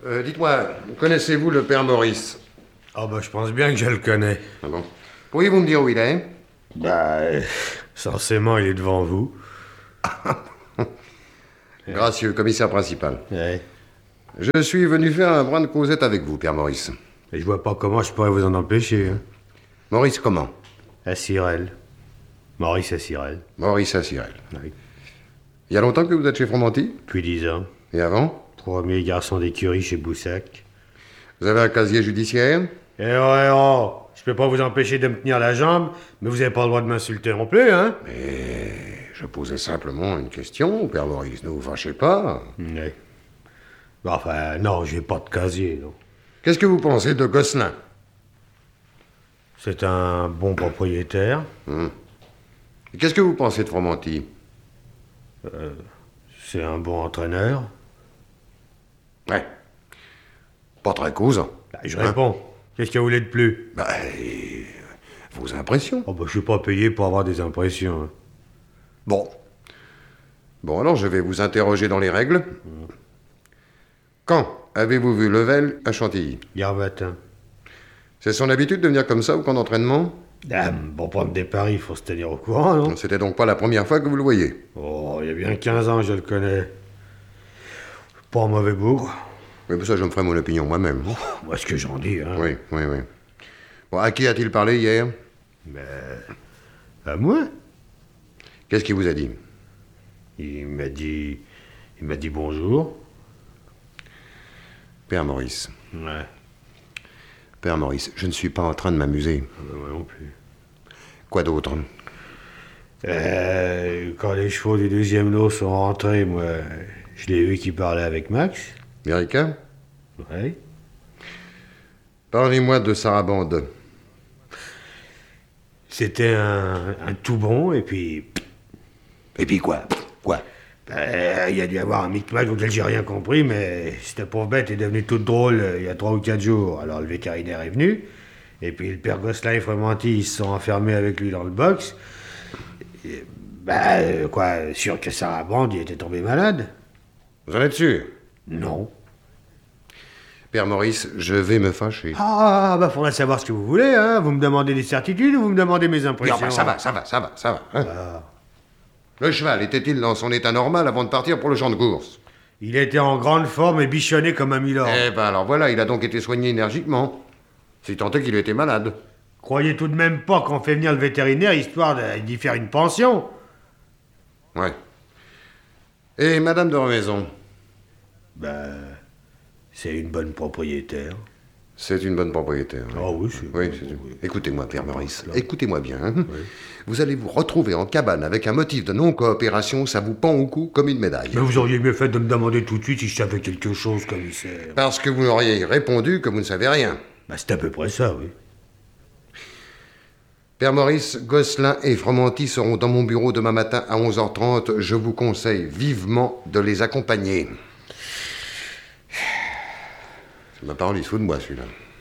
Dites-moi, connaissez-vous le père Maurice? Ah bah je pense bien que je le connais. Ah bon? Pourriez-vous me dire où il est? Censément il est devant vous. Gracieux, commissaire principal. Ouais. Je suis venu faire un brin de causette avec vous, père Maurice. Et je vois pas comment je pourrais vous en empêcher. Hein. Maurice comment? À Sirel. Maurice à Sirel. Maurice à Sirel. Oui. Il y a longtemps que vous êtes chez Fromenty? Depuis 10 ans. Et avant? Premier garçon d'écurie chez Boussac. Vous avez un casier judiciaire? Eh ouais, oh, je peux pas vous empêcher de me tenir la jambe, mais vous avez pas le droit de m'insulter non plus, hein? Mais je posais simplement une question, père Maurice, ne vous fâchez pas. Oui. Enfin, non, j'ai pas de casier, non. Qu'est-ce que vous pensez de Gosselin? C'est un bon propriétaire. Et qu'est-ce que vous pensez de Fromenty? C'est un bon entraîneur. Ouais. Pas très causant. Bah, je réponds. Qu'est-ce que vous voulez de plus? Vos impressions. Oh bah, je suis pas payé pour avoir des impressions. Hein. Bon. Bon, alors je vais vous interroger dans les règles. Quand avez-vous vu Level à Chantilly? Hier matin. C'est son habitude de venir comme ça au camp d'entraînement? Pour prendre des paris, il faut se tenir au courant, non? C'était donc pas la première fois que vous le voyez? Oh, il y a bien 15 ans, je le connais. Pas un mauvais bourg. Oui, mais ça, je me ferai mon opinion moi-même. Moi, ce que j'en dis, hein. Oui. Bon, à qui a-t-il parlé hier? À moi? Qu'est-ce qu'il vous a dit? Il m'a dit bonjour. Père Maurice. Ouais. Père Maurice, je ne suis pas en train de m'amuser. Moi non plus. Quoi d'autre? Quand les chevaux du deuxième lot sont rentrés, moi, je l'ai vu qui parlait avec Max. Mérica? Oui. Parlez-moi de Sarabande. C'était un tout bon, et puis... Et puis quoi? Quoi? Il y a dû y avoir un micmac auquel j'ai rien compris, mais cette pauvre bête est devenue toute drôle il y a 3 ou 4 jours. Alors le vétérinaire est venu, et puis le père Gosselin et Fromenty, ils se sont enfermés avec lui dans le box. Et, sûr que Sarabande, il était tombé malade. Vous en êtes sûr? Non. Père Maurice, je vais me fâcher. Faudrait savoir ce que vous voulez, hein. Vous me demandez des certitudes ou vous me demandez mes impressions? Non, ça va. Hein. Le cheval était-il dans son état normal avant de partir pour le champ de course? Il était en grande forme et bichonné comme un milord. Eh ben alors voilà, il a donc été soigné énergiquement. Si tant est qu'il était malade. Croyez tout de même pas qu'on fait venir le vétérinaire histoire d'y faire une pension? Ouais. Et Madame de Remaison? C'est une bonne propriétaire. C'est une bonne propriétaire. Ah oui, c'est... Oui. Écoutez-moi, Père Maurice, écoutez-moi bien. Hein. Oui. Vous allez vous retrouver en cabane avec un motif de non-coopération, ça vous pend au cou comme une médaille. Mais vous auriez mieux fait de me demander tout de suite si je savais quelque chose, commissaire. Parce que vous auriez répondu que vous ne savez rien. C'est à peu près ça, oui. Père Maurice, Gosselin et Fromenty seront dans mon bureau demain matin à 11h30. Je vous conseille vivement de les accompagner. Ma parole, il se fout de moi, celui-là.